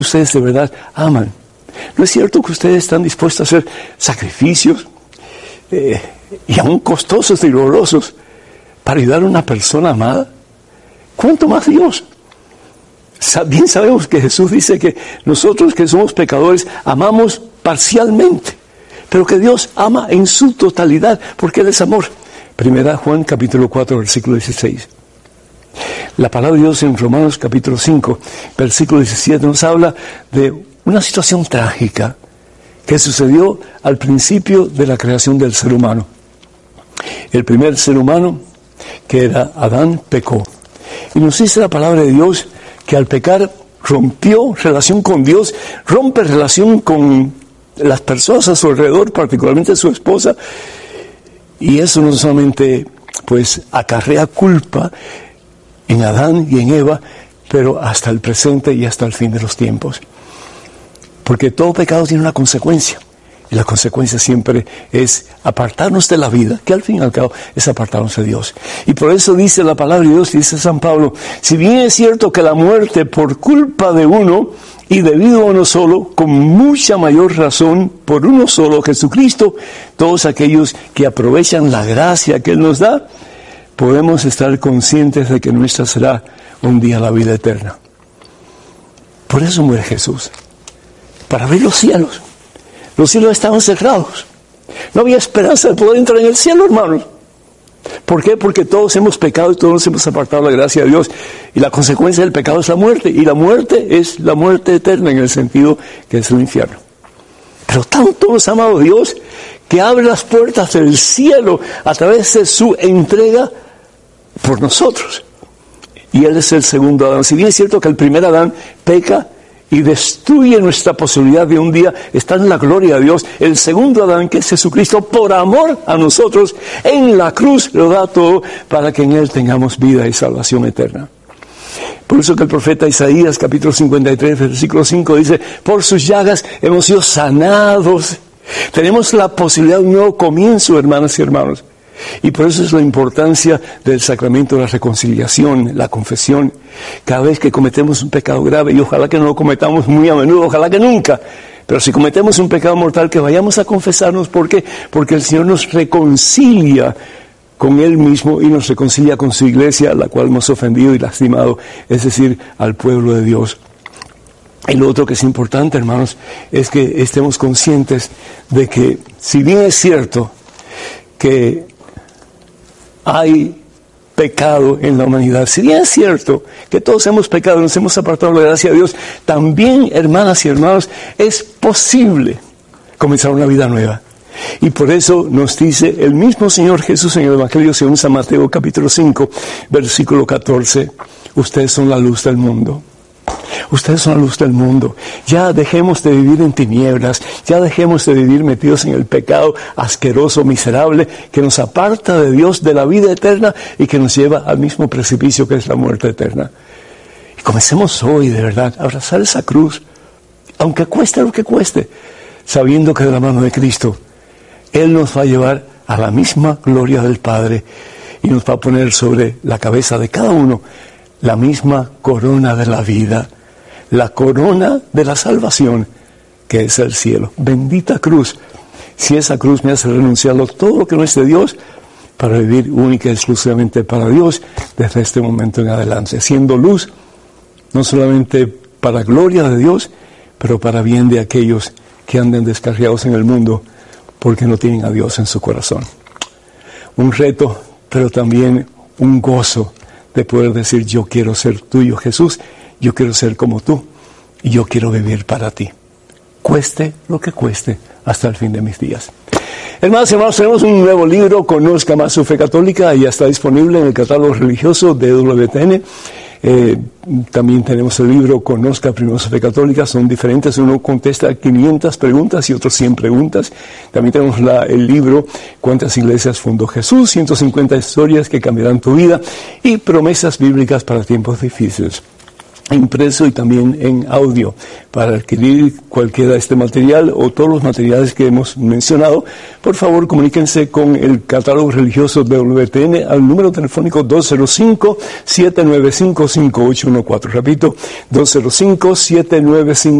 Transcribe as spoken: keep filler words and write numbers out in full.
ustedes de verdad aman. ¿No es cierto que ustedes están dispuestos a hacer sacrificios eh, y aún costosos y dolorosos para ayudar a una persona amada? ¿Cuánto más Dios? Bien sabemos que Jesús dice que nosotros que somos pecadores amamos parcialmente, pero que Dios ama en su totalidad, porque Él es amor. Primera Juan capítulo cuatro, versículo dieciséis. La palabra de Dios en Romanos capítulo cinco, versículo diecisiete, nos habla de una situación trágica que sucedió al principio de la creación del ser humano. El primer ser humano, que era Adán, pecó. Y nos dice la palabra de Dios que al pecar rompió relación con Dios, rompe relación con las personas a su alrededor, particularmente su esposa, y eso no solamente pues acarrea culpa en Adán y en Eva, pero hasta el presente y hasta el fin de los tiempos. Porque todo pecado tiene una consecuencia, y la consecuencia siempre es apartarnos de la vida, que al fin y al cabo es apartarnos de Dios. Y por eso dice la palabra de Dios, dice San Pablo, si bien es cierto que la muerte por culpa de uno y debido a uno solo, con mucha mayor razón por uno solo, Jesucristo, todos aquellos que aprovechan la gracia que Él nos da, podemos estar conscientes de que nuestra será un día la vida eterna. Por eso muere Jesús, para abrir los cielos. Los cielos estaban cerrados. No había esperanza de poder entrar en el cielo, hermanos. ¿Por qué? Porque todos hemos pecado y todos nos hemos apartado de la gracia de Dios. Y la consecuencia del pecado es la muerte. Y la muerte es la muerte eterna en el sentido que es el infierno. Pero tanto nos ha amado Dios que abre las puertas del cielo a través de su entrega por nosotros. Y Él es el segundo Adán. Si bien es cierto que el primer Adán peca y destruye nuestra posibilidad de un día estar en la gloria de Dios, el segundo Adán, que es Jesucristo, por amor a nosotros, en la cruz lo da todo para que en Él tengamos vida y salvación eterna. Por eso que el profeta Isaías, capítulo cincuenta y tres, versículo cinco, dice, por sus llagas hemos sido sanados. Tenemos la posibilidad de un nuevo comienzo, hermanas y hermanos. Y por eso es la importancia del sacramento de la reconciliación, la confesión. Cada vez que cometemos un pecado grave, y ojalá que no lo cometamos muy a menudo, ojalá que nunca, pero si cometemos un pecado mortal, que vayamos a confesarnos. ¿Por qué? Porque el Señor nos reconcilia con Él mismo y nos reconcilia con su iglesia, la cual hemos ofendido y lastimado, es decir, al pueblo de Dios. Y lo otro que es importante, hermanos, es que estemos conscientes de que, si bien es cierto que hay pecado en la humanidad, si bien es cierto que todos hemos pecado, nos hemos apartado de la gracia de Dios, también, hermanas y hermanos, es posible comenzar una vida nueva. Y por eso nos dice el mismo Señor Jesús en el Evangelio según San Mateo capítulo cinco, versículo catorce, ustedes son la luz del mundo. Ustedes son la luz del mundo. Ya dejemos de vivir en tinieblas, ya dejemos de vivir metidos en el pecado asqueroso, miserable, que nos aparta de Dios, de la vida eterna y que nos lleva al mismo precipicio que es la muerte eterna. Y comencemos hoy, de verdad, a abrazar esa cruz, aunque cueste lo que cueste, sabiendo que de la mano de Cristo, Él nos va a llevar a la misma gloria del Padre y nos va a poner sobre la cabeza de cada uno la misma corona de la vida, la corona de la salvación, que es el cielo. Bendita cruz, si esa cruz me hace renunciarlo todo lo que no es de Dios, para vivir única y exclusivamente para Dios, desde este momento en adelante, siendo luz, no solamente para gloria de Dios, pero para bien de aquellos que anden descarriados en el mundo, porque no tienen a Dios en su corazón. Un reto, pero también un gozo, de poder decir, yo quiero ser tuyo, Jesús, yo quiero ser como tú, y yo quiero vivir para ti, cueste lo que cueste, hasta el fin de mis días. Hermanos y hermanos, tenemos un nuevo libro, Conozca Más Su Fe Católica, ya está disponible en el catálogo religioso de W T N. Eh, también tenemos el libro Conozca Primero Su Fe Católica, son diferentes, uno contesta quinientas preguntas y otros cien preguntas. También tenemos la, el libro ¿Cuántas iglesias fundó Jesús? ciento cincuenta historias que cambiarán tu vida y promesas bíblicas para tiempos difíciles. impreso y también en audio. Para adquirir cualquiera de este material o todos los materiales que hemos mencionado, por favor comuníquense con el catálogo religioso de W T N al número telefónico dos cero cinco, siete nueve cinco, cinco ocho uno cuatro. Repito, dos cero cinco, siete nueve cinco